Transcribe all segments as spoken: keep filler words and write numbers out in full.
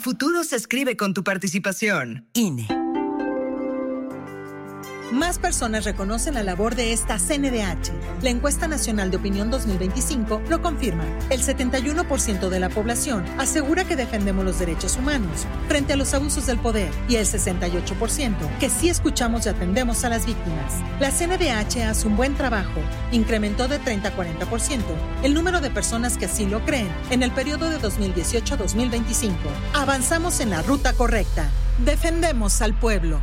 futuro se escribe con tu participación. I N E. Más personas reconocen la labor de esta C N D H. La encuesta nacional de opinión dos mil veinticinco lo confirma. El setenta y uno por ciento de la población asegura que defendemos los derechos humanos frente a los abusos del poder y el sesenta y ocho por ciento que sí escuchamos y atendemos a las víctimas. La C N D H hace un buen trabajo. Incrementó de treinta a cuarenta por ciento el número de personas que así lo creen en el periodo de dos mil dieciocho a dos mil veinticinco. Avanzamos en la ruta correcta. Defendemos al pueblo.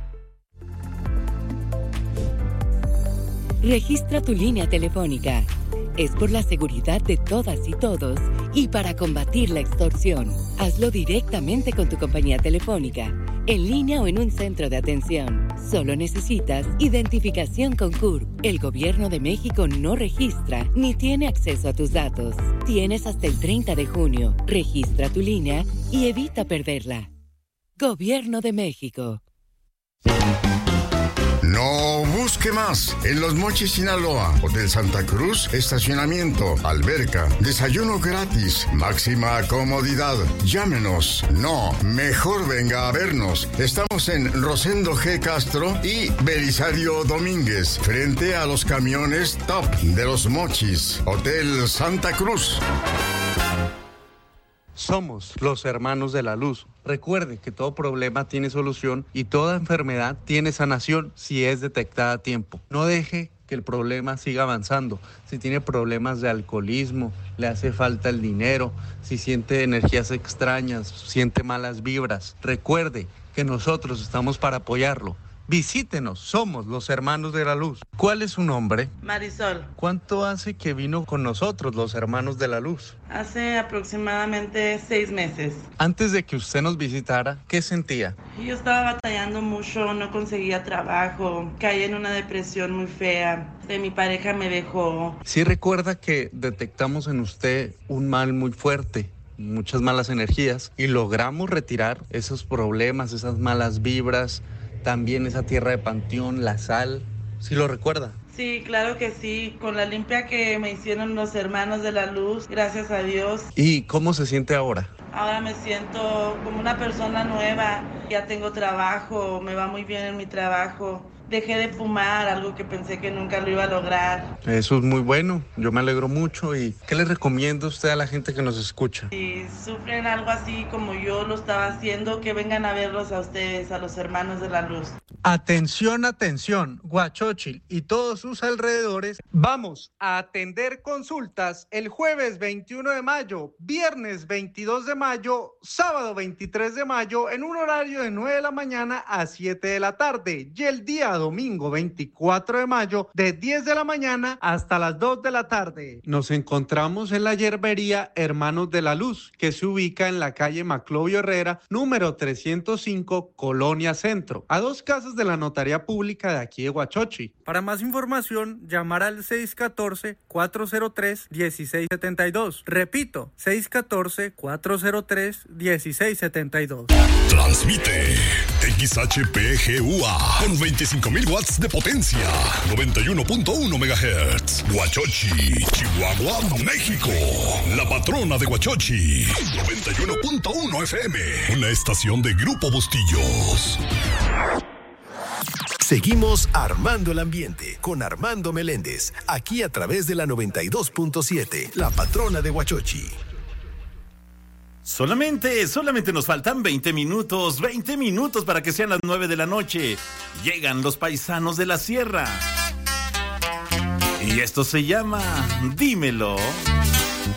Registra tu línea telefónica. Es por la seguridad de todas y todos y para combatir la extorsión. Hazlo directamente con tu compañía telefónica, en línea o en un centro de atención. Solo necesitas identificación con C U R P. El Gobierno de México no registra ni tiene acceso a tus datos. Tienes hasta el treinta de junio. Registra tu línea y evita perderla. Gobierno de México. No busque más. En Los Mochis, Sinaloa, Hotel Santa Cruz, estacionamiento, alberca, desayuno gratis, máxima comodidad. Llámenos. No, mejor venga a vernos. Estamos en Rosendo G. Castro y Belisario Domínguez, frente a los camiones Top de Los Mochis, Hotel Santa Cruz. Somos los hermanos de la luz. Recuerde que todo problema tiene solución y toda enfermedad tiene sanación si es detectada a tiempo. No deje que el problema siga avanzando. Si tiene problemas de alcoholismo, le hace falta el dinero, si siente energías extrañas, siente malas vibras, recuerde que nosotros estamos para apoyarlo. Visítenos, somos los hermanos de la luz. ¿Cuál es su nombre? Marisol. ¿Cuánto hace que vino con nosotros, los hermanos de la luz? Hace aproximadamente seis meses. Antes de que usted nos visitara, ¿qué sentía? Yo estaba batallando mucho, no conseguía trabajo, caí en una depresión muy fea. Mi pareja me dejó. Sí recuerda que detectamos en usted un mal muy fuerte, muchas malas energías, y logramos retirar esos problemas, esas malas vibras, también esa tierra de panteón, la sal. ¿Sí lo recuerda? Sí, claro que sí, con la limpia que me hicieron los hermanos de la luz, gracias a Dios. ¿Y cómo se siente ahora? Ahora me siento como una persona nueva, ya tengo trabajo, me va muy bien en mi trabajo. Dejé de fumar, algo que pensé que nunca lo iba a lograr. Eso es muy bueno, yo me alegro mucho. ¿Y qué le recomienda usted a la gente que nos escucha? Si sufren algo así como yo lo estaba haciendo, que vengan a verlos a ustedes, a los hermanos de la luz. Atención, atención, Huachóchil y todos sus alrededores. Vamos a atender consultas el jueves veintiuno de mayo, viernes veintidós de mayo, sábado veintitrés de mayo, en un horario de nueve de la mañana a siete de la tarde. Y el día domingo veinticuatro de mayo, de diez de la mañana hasta las dos de la tarde. Nos encontramos en la yerbería Hermanos de la Luz, que se ubica en la calle Maclovio Herrera, número trescientos cinco, Colonia Centro, a dos casas de la notaría pública de aquí de Huachochi. Para más información, llamar al seis uno cuatro, cuatro cero tres, uno seis siete dos. Repito, seis uno cuatro, cuatro cero tres, uno seis siete dos. Transmite X H P G U A con veinticinco mil watts de potencia, noventa y uno punto uno megahertz. Huachochi, Chihuahua, México. La patrona de Huachochi, noventa y uno punto uno F M. Una estación de Grupo Bustillos. Seguimos armando el ambiente con Armando Meléndez, aquí a través de la noventa y dos punto siete, la patrona de Huachochi. Solamente, solamente nos faltan veinte minutos, veinte minutos para que sean las nueve de la noche. Llegan los paisanos de la sierra. Y esto se llama Dímelo.